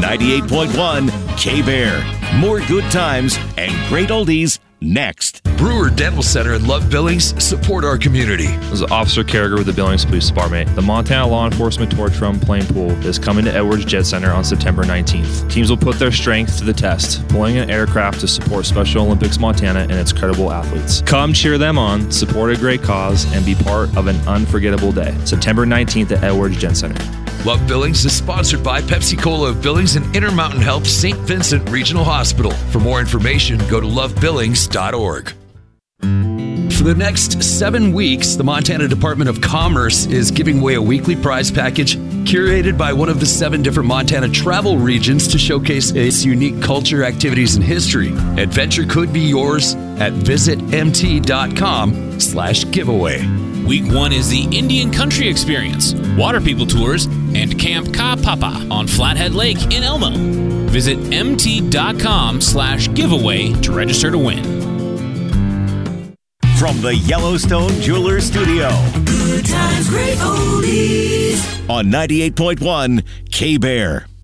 98.1 K-Bear. More good times and great oldies next. Brewer Dental Center in Love Billings support our community. As an officer carrier with the Billings Police Department, the Montana Law Enforcement Torch Run Plane Pool is coming to Edwards Jet Center on September 19th. Teams will put their strength to the test, pulling an aircraft to support Special Olympics Montana and its credible athletes. Come cheer them on, support a great cause, and be part of an unforgettable day. September 19th at Edwards Jet Center. Love Billings is sponsored by Pepsi Cola of Billings and Intermountain Health St. Vincent Regional Hospital. For more information, go to lovebillings.org. For the next 7 weeks, the Montana Department of Commerce is giving away a weekly prize package curated by one of the 7 different Montana travel regions to showcase its unique culture, activities, and history. Adventure could be yours at visitmt.com/giveaway. Week 1 is the Indian Country Experience, Water People Tours, and Camp Ka Papa on Flathead Lake in Elmo. Visit mt.com/giveaway to register to win. From the Yellowstone Jewelers Studio. Good times, great oldies. On 98.1 K-Bear.